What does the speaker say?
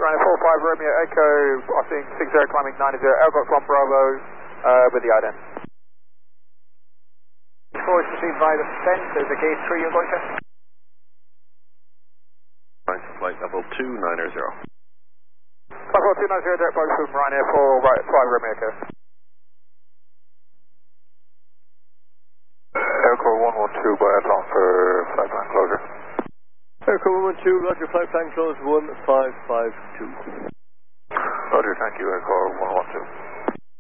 Ryanair 45 Romeo Echo, I think 60 climbing 90, Elgot from Bravo with the ident. Force received by the fence, there's a gate 3 you're going to? Flight level 290. 54290, direct flight from Ryanair 45 Romeo Echo. Aircore 112 by Athlon for flight plan closure. Aircore 112, roger, flight plan close 1552. Roger, thank you, Aircore 112.